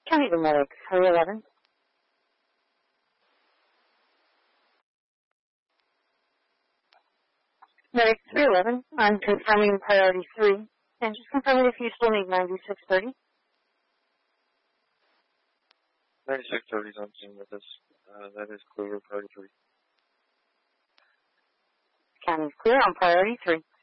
County to Medic 311. Medic 311, I'm confirming priority 3. And just confirming if you still need 9630. 9630 is on scene with us. That is clear, priority 3. County's clear on priority 3.